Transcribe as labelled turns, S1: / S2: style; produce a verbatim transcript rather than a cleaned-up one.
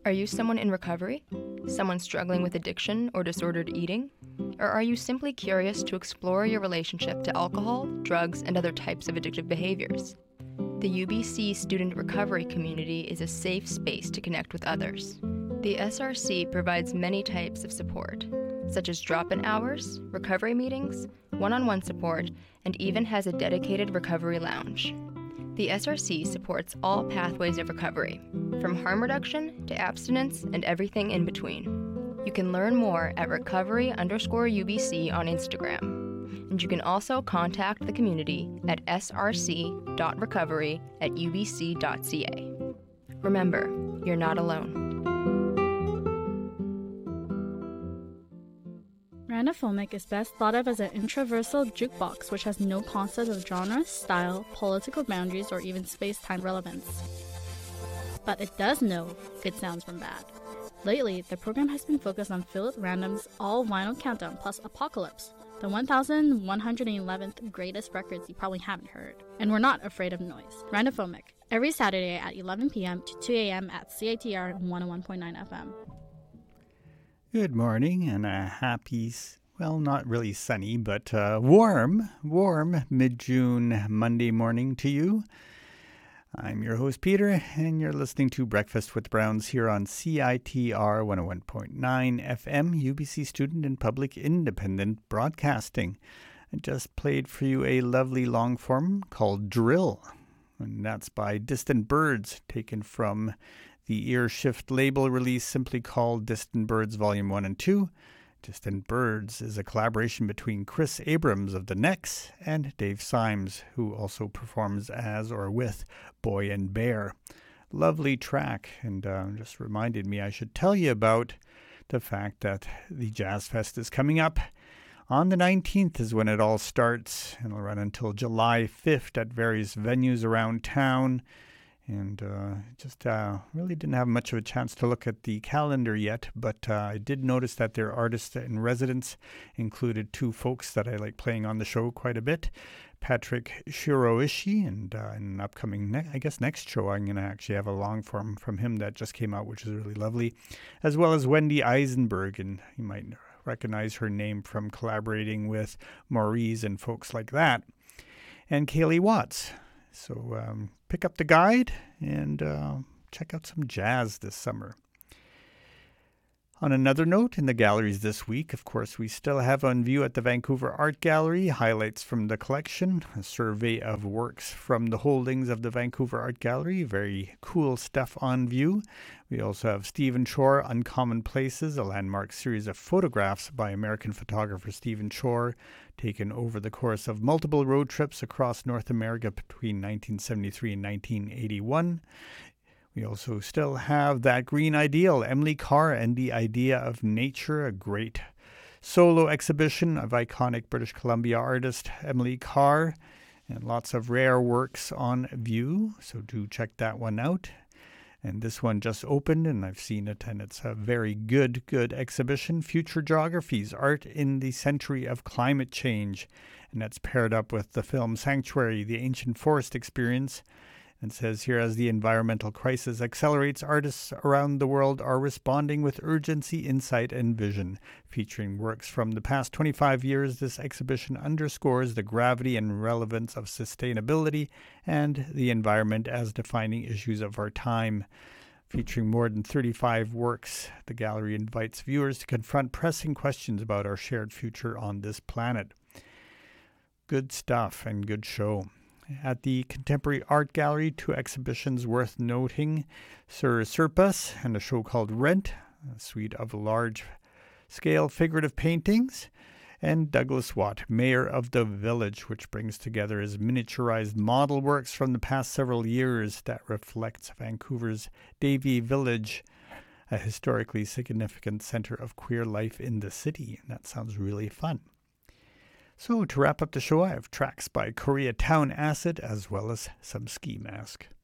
S1: Are you someone in recovery? Someone struggling with addiction or disordered eating? Or are you simply curious to explore your relationship to alcohol, drugs, and other types of addictive behaviors? The U B C student recovery community is a safe space to connect with others. The S R C provides many types of support, such as drop-in hours, recovery meetings, one-on-one support, and even has a dedicated recovery lounge. The S R C supports all pathways of recovery, from harm reduction to abstinence and everything in between. You can learn more at recovery underscore UBC on Instagram. And you can also contact the community at src.recovery at ubc.ca. Remember, you're not alone.
S2: Randophomic is best thought of as an introversal jukebox which has no concept of genre, style, political boundaries, or even space-time relevance. But it does know good sounds from bad. Lately, the program has been focused on Philip Random's All Vinyl Countdown plus Apocalypse, the one thousand one hundred eleventh greatest records you probably haven't heard. And we're not afraid of noise. Randophomic, every Saturday at eleven p.m. to two a.m. at C I T R one oh one point nine F M.
S3: Good morning and a happy, well, not really sunny, but uh, warm, warm mid-June Monday morning to you. I'm your host, Peter, and you're listening to Breakfast with Browns here on C I T R one oh one point nine F M, U B C Student and Public Independent Broadcasting. I just played for you a lovely long form called Drill, and that's by Distant Birds, taken from the Ear Shift label release simply called Distant Birds Volume one and two. Distant Birds is a collaboration between Chris Abrams of The Necks and Dave Symes, who also performs as or with Boy and Bear. Lovely track, and uh, just reminded me I should tell you about the fact that the Jazz Fest is coming up. On the nineteenth is when it all starts, and it'll run until July fifth at various venues around town. And uh, just uh, really didn't have much of a chance to look at the calendar yet, but uh, I did notice that their artists in residence included two folks that I like playing on the show quite a bit. Patrick Shiroishi, and uh, in an upcoming, ne- I guess next show, I'm going to actually have a long form from him that just came out, which is really lovely, as well as Wendy Eisenberg, and you might recognize her name from collaborating with Maurice and folks like that, and Kaylee Watts. So um, pick up the guide and uh, check out some jazz this summer. On another note, in the galleries this week, of course, we still have on view at the Vancouver Art Gallery highlights from the collection, a survey of works from the holdings of the Vancouver Art Gallery. Very cool stuff on view. We also have Stephen Chore, Uncommon Places, a landmark series of photographs by American photographer Stephen Chore, taken over the course of multiple road trips across North America between nineteen seventy-three and nineteen eighty-one. We also still have That Green Ideal, Emily Carr and the Idea of Nature, a great solo exhibition of iconic British Columbia artist Emily Carr, and lots of rare works on view, so do check that one out. And this one just opened, and I've seen it, and it's a very good, good exhibition, Future Geographies, Art in the Century of Climate Change, and that's paired up with the film Sanctuary, The Ancient Forest Experience. It says here, as the environmental crisis accelerates, artists around the world are responding with urgency, insight, and vision. Featuring works from the past twenty-five years, this exhibition underscores the gravity and relevance of sustainability and the environment as defining issues of our time. Featuring more than thirty-five works, the gallery invites viewers to confront pressing questions about our shared future on this planet. Good stuff and good show. At the Contemporary Art Gallery, two exhibitions worth noting: Sir Surpas and a show called Rent, a suite of large-scale figurative paintings, and Douglas Watt, Mayor of the Village, which brings together his miniaturized model works from the past several years that reflects Vancouver's Davie Village, a historically significant center of queer life in the city. And that sounds really fun. So to wrap up the show, I have tracks by Koreatown Acid as well as some Ski Mask.